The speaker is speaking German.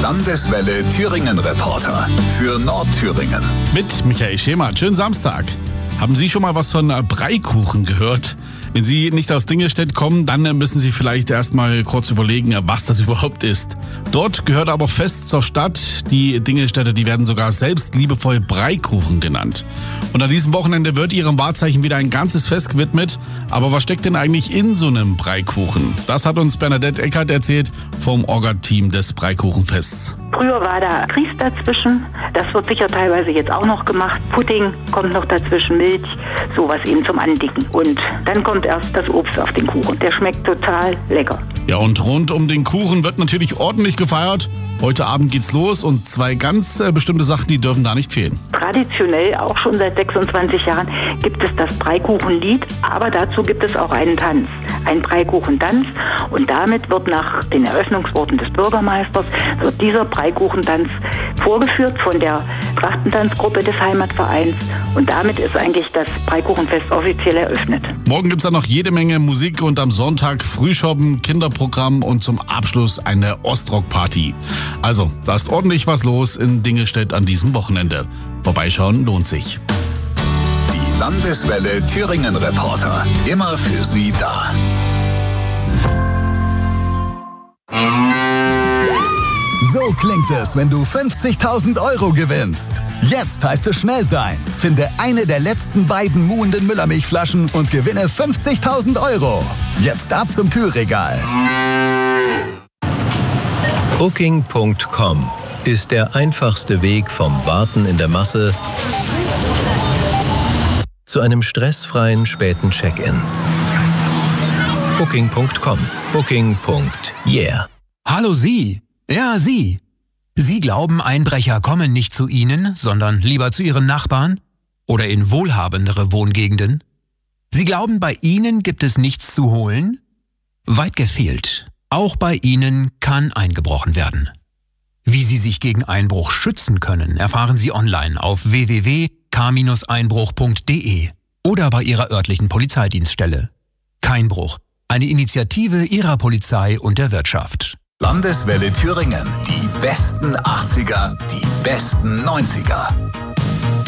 Landeswelle Thüringen Reporter für Nordthüringen. Mit Michael Schemert. Schönen Samstag. Haben Sie schon mal was von Breikuchen gehört? Wenn Sie nicht aus Dingelstedt kommen, dann müssen Sie vielleicht erstmal kurz überlegen, was das überhaupt ist. Dort gehört aber fest zur Stadt. Die Dingelstädter, die werden sogar selbst liebevoll Breikuchen genannt. Und an diesem Wochenende wird ihrem Wahrzeichen wieder ein ganzes Fest gewidmet. Aber was steckt denn eigentlich in so einem Breikuchen? Das hat uns Bernadette Eckert erzählt vom Orga-Team des Breikuchenfests. Früher war da Grieß dazwischen, das wird sicher teilweise jetzt auch noch gemacht. Pudding kommt noch dazwischen, Milch, sowas eben zum Andicken. Und dann kommt erst das Obst auf den Kuchen. Der schmeckt total lecker. Ja, und rund um den Kuchen wird natürlich ordentlich gefeiert. Heute Abend geht's los und zwei ganz bestimmte Sachen, die dürfen da nicht fehlen. Traditionell, auch schon seit 26 Jahren, gibt es das Breikuchenlied, aber dazu gibt es auch einen Tanz, einen Breikuchentanz. Und damit wird nach den Eröffnungsworten des Bürgermeisters, wird dieser Breikuchentanz vorgeführt von der Trachtentanzgruppe des Heimatvereins. Und damit ist eigentlich das Breikuchenfest offiziell eröffnet. Morgen gibt's dann noch jede Menge Musik und am Sonntag Frühschoppen, Kinderprogramm und zum Abschluss eine Ostrock-Party. Also, da ist ordentlich was los in Dingelstedt an diesem Wochenende. Vorbeischauen lohnt sich. Die Landeswelle Thüringen Reporter. Immer für Sie da. So klingt es, wenn du 50.000 Euro gewinnst. Jetzt heißt es schnell sein. Finde eine der letzten beiden muhenden Müllermilchflaschen und gewinne 50.000 Euro. Jetzt ab zum Kühlregal. Booking.com ist der einfachste Weg vom Warten in der Masse zu einem stressfreien späten Check-in. Booking.com. Booking.yeah. Hallo Sie. Ja, Sie. Sie glauben, Einbrecher kommen nicht zu Ihnen, sondern lieber zu Ihren Nachbarn oder in wohlhabendere Wohngegenden? Sie glauben, bei Ihnen gibt es nichts zu holen? Weit gefehlt. Auch bei Ihnen kann eingebrochen werden. Wie Sie sich gegen Einbruch schützen können, erfahren Sie online auf www.k-einbruch.de oder bei Ihrer örtlichen Polizeidienststelle. Keinbruch, eine Initiative Ihrer Polizei und der Wirtschaft. Landeswelle Thüringen. Die besten 80er, die besten 90er.